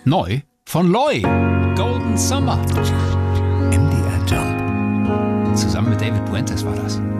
Neu von Loy. Golden Summer. MDR Jump. Zusammen mit David Puentes war das.